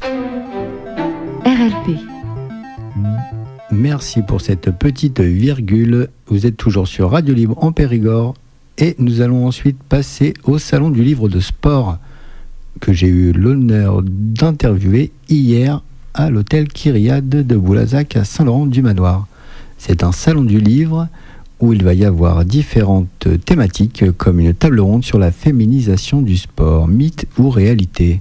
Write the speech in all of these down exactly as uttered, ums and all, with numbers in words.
R L P. Merci pour cette petite virgule. Vous êtes toujours sur Radio Libre en Périgord et nous allons ensuite passer au Salon du Livre de Sport que j'ai eu l'honneur d'interviewer hier à l'hôtel Kyriade de Boulazac à Saint-Laurent-du-Manoir. C'est un salon du livre où il va y avoir différentes thématiques comme une table ronde sur la féminisation du sport, mythe ou réalité.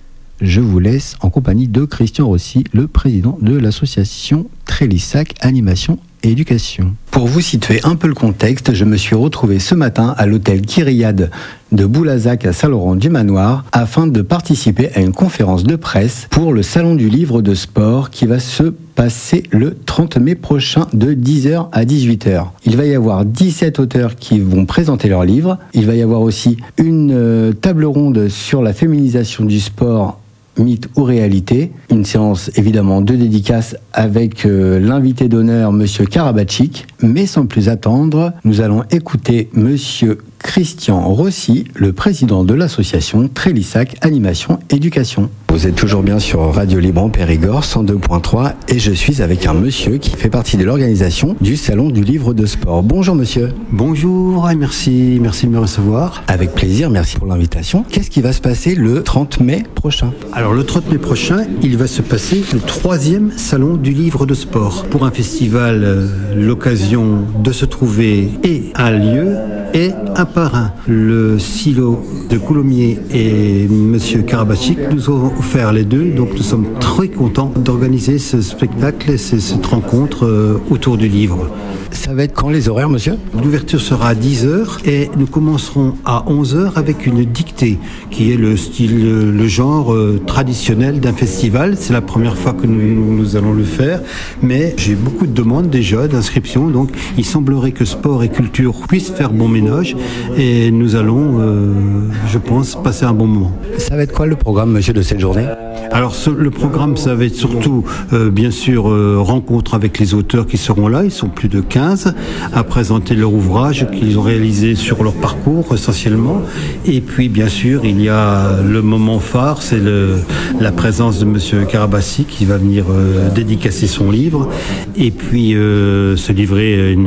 Je vous laisse en compagnie de Christian Rossi, le président de l'association Trélissac Animation et Éducation. Pour vous situer un peu le contexte, je me suis retrouvé ce matin à l'hôtel Kyriade de Boulazac à Saint-Laurent-du-Manoir afin de participer à une conférence de presse pour le Salon du Livre de Sport qui va se passer le trente mai prochain de dix heures à dix-huit heures. Il va y avoir dix-sept auteurs qui vont présenter leurs livres. Il va y avoir aussi une euh, table ronde sur la féminisation du sport, mythe ou réalité, une séance évidemment de dédicace avec euh, l'invité d'honneur Monsieur Karabatchik, mais sans plus attendre, nous allons écouter Monsieur Christian Rossi, le président de l'association Trélissac Animation Éducation. Vous êtes toujours bien sur Radio Libre en Périgord cent deux point trois et je suis avec un monsieur qui fait partie de l'organisation du Salon du Livre de Sport. Bonjour monsieur. Bonjour et merci, merci de me recevoir. Avec plaisir, merci pour l'invitation. Qu'est-ce qui va se passer le trente mai prochain ? Alors le trente mai prochain, il va se passer le troisième Salon du Livre de Sport. Pour un festival, euh, l'occasion de se trouver et un lieu et un parrain. Le silo de Coulommiers et Monsieur Karabatchik nous ont offert les deux, donc nous sommes très contents d'organiser ce spectacle et cette rencontre euh, autour du livre. Ça va être quand les horaires, monsieur ? L'ouverture sera à dix heures et nous commencerons à onze heures avec une dictée qui est le style, le genre euh, traditionnel d'un festival. C'est la première fois que nous, nous allons le faire, mais j'ai beaucoup de demandes déjà d'inscription, donc il semblerait que sport et culture puissent faire bon ménage et nous allons, euh, je pense, passer un bon moment. Ça va être quoi le programme, monsieur, de cette journée ? Alors ce, le programme, ça va être surtout, euh, bien sûr, euh, rencontre avec les auteurs qui seront là. Ils sont plus de quinze à présenter leur ouvrage qu'ils ont réalisé sur leur parcours essentiellement. Et puis, bien sûr, il y a le moment phare, c'est le, la présence de Monsieur Karabatchik qui va venir euh, dédicacer son livre et puis euh, se livrer à une,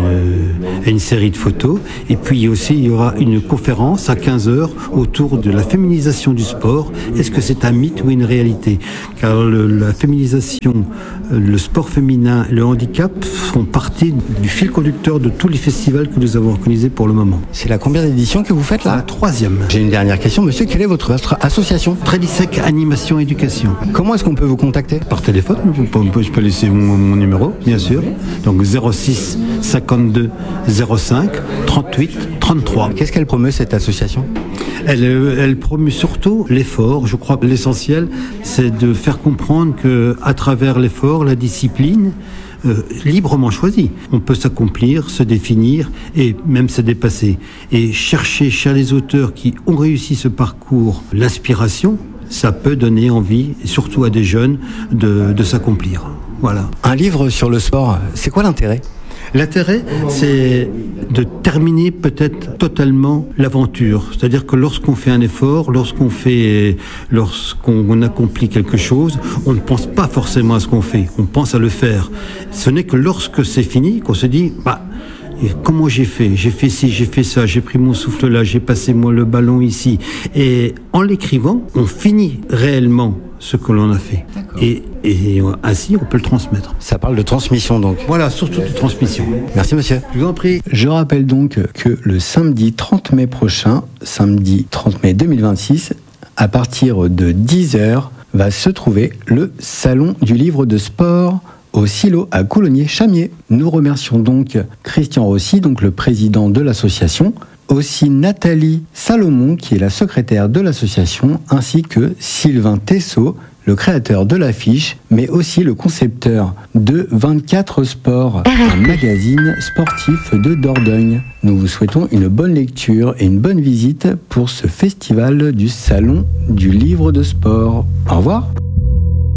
à une série de photos. Et puis aussi, il y aura une conférence à quinze heures autour de la féminisation du sport. Est-ce que c'est un mythe ou une réalité ? Car le, la féminisation, le sport féminin, le handicap font partie du fil conducteur de tous les festivals que nous avons organisés pour le moment. C'est la combien d'édition que vous faites là ? La troisième. J'ai une dernière question, monsieur. Quelle est votre association ? Trélissac Animation Éducation. Comment est-ce qu'on peut vous contacter ? Par téléphone, je peux laisser mon, mon numéro, bien sûr. Donc zéro six cinquante-deux zéro cinq trente-huit trente-trois. Qu'est-ce qu'elle promeut cette association ? Elle, elle promeut surtout l'effort. Je crois que l'essentiel, c'est de faire comprendre que, à travers l'effort, la discipline, euh, librement choisie, on peut s'accomplir, se définir et même se dépasser. Et chercher chez les auteurs qui ont réussi ce parcours l'inspiration, ça peut donner envie, surtout à des jeunes, de, de s'accomplir. Voilà. Un livre sur le sport, c'est quoi l'intérêt ? L'intérêt, c'est de terminer peut-être totalement l'aventure. C'est-à-dire que lorsqu'on fait un effort, lorsqu'on fait, lorsqu'on accomplit quelque chose, on ne pense pas forcément à ce qu'on fait. On pense à le faire. Ce n'est que lorsque c'est fini qu'on se dit, bah, comment j'ai fait ? J'ai fait ci, j'ai fait ça, j'ai pris mon souffle là, j'ai passé moi le ballon ici. Et en l'écrivant, on finit réellement ce que l'on a fait. Et, et ainsi, on peut le transmettre. Ça parle de transmission donc. Voilà, surtout de transmission. Merci monsieur. Je vous en prie. Je rappelle donc que le samedi trente mai prochain, samedi trente mai deux mille vingt-six, à partir de dix heures, va se trouver le Salon du Livre de Sport au silo à Coulommiers-Chamiers. Nous remercions donc Christian Rossi, donc le président de l'association, aussi Nathalie Salomon, qui est la secrétaire de l'association, ainsi que Sylvain Tessot, le créateur de l'affiche, mais aussi le concepteur de vingt-quatre Sports, un magazine sportif de Dordogne. Nous vous souhaitons une bonne lecture et une bonne visite pour ce festival du Salon du Livre de Sport. Au revoir.